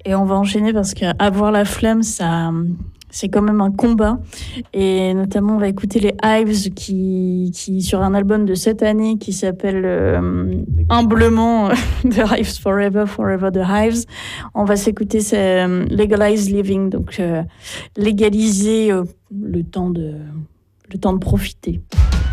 Et on va enchaîner parce qu'avoir la flemme, ça, c'est quand même un combat. Et notamment, on va écouter les Hives qui sur un album de cette année qui s'appelle humblement The Hives Forever, Forever the Hives. On va s'écouter Legalize Living, donc légaliser le temps de profiter.